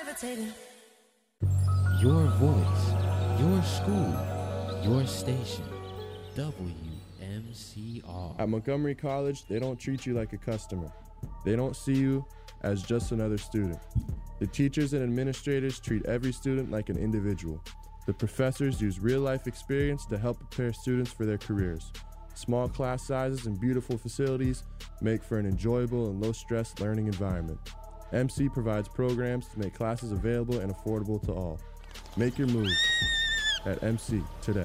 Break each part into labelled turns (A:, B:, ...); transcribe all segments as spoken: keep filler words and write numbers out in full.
A: levitating.
B: Your voice, your school, your station, W M C R.
C: At Montgomery College, they don't treat you like a customer. They don't see you as just another student. The teachers and administrators treat every student like an individual. The professors use real-life experience to help prepare students for their careers. Small class sizes and beautiful facilities make for an enjoyable and low-stress learning environment. M C provides programs to make classes available and affordable to all. Make your move at M C today.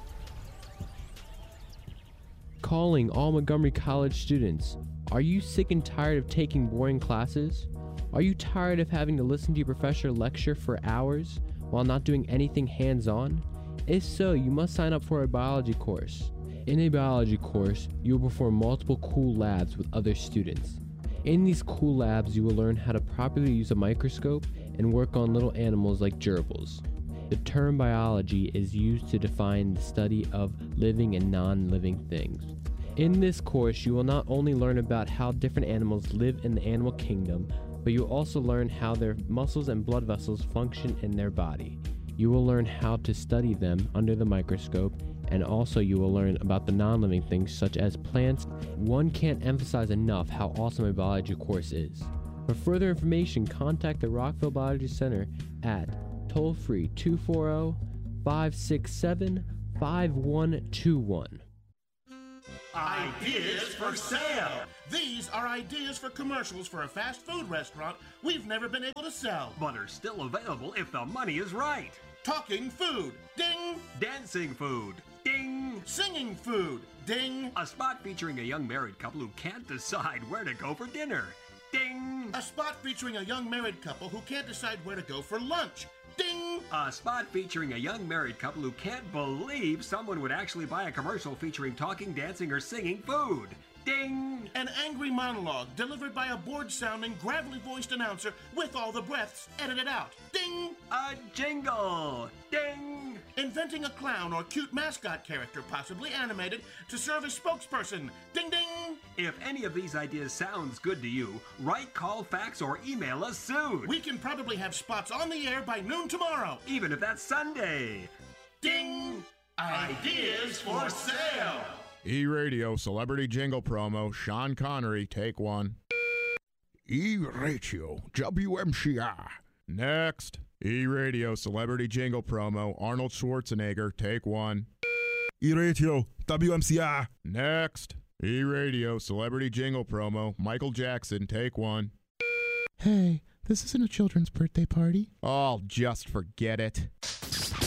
B: Calling all Montgomery College students. Are you sick and tired of taking boring classes? Are you tired of having to listen to your professor lecture for hours while not doing anything hands-on? If so, you must sign up for a biology course. In a biology course, you will perform multiple cool labs with other students. In these cool labs, you will learn how to properly use a microscope and work on little animals like gerbils. The term biology is used to define the study of living and non-living things. In this course, you will not only learn about how different animals live in the animal kingdom, but you will also learn how their muscles and blood vessels function in their body. You will learn how to study them under the microscope, and also you will learn about the non-living things such as plants. One can't emphasize enough how awesome a biology course is. For further information, contact the Rockville Biology Center at toll-free two four zero, five six seven, five one two one.
D: Ideas for sale. These are ideas for commercials for a fast food restaurant we've never been able to sell,
E: but are still available if the money is right.
D: Talking food, ding.
E: Dancing food, ding.
D: Singing food, ding.
E: A spot featuring a young married couple who can't decide where to go for dinner, ding.
D: A spot featuring a young married couple who can't decide where to go for lunch, ding.
E: A spot featuring a young married couple who can't believe someone would actually buy a commercial featuring talking, dancing, or singing food, ding.
D: An angry monologue delivered by a bored-sounding, gravelly-voiced announcer with all the breaths edited out, ding.
E: A jingle, ding.
D: Inventing a clown or cute mascot character, possibly animated, to serve as spokesperson, ding ding.
E: If any of these ideas sounds good to you, write, call, fax, or email us soon.
D: We can probably have spots on the air by noon tomorrow,
E: even if that's Sunday.
D: Ding! Ideas for sale.
F: E-Radio Celebrity Jingle Promo, Sean Connery, take one. E-Radio, W M C R. Next. E-Radio Celebrity Jingle Promo, Arnold Schwarzenegger, take one.
G: E-Radio, W M C R.
F: Next. E-Radio Celebrity Jingle Promo, Michael Jackson, take one.
G: Hey, this isn't a children's birthday party.
F: Oh, just forget it.